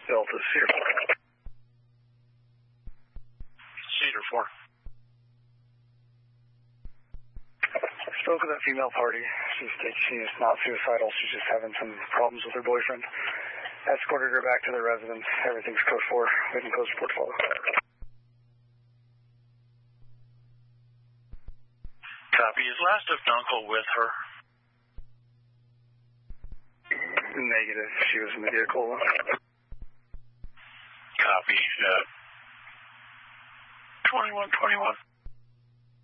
Delta Cedar 4. Spoke with that female party. She states she is not suicidal. She's just having some problems with her boyfriend. Escorted her back to the residence. Everything's code 4. Waiting close report follow. Copy. Is last of Dunkel with her? Negative. She was in the vehicle. Copy. 2121.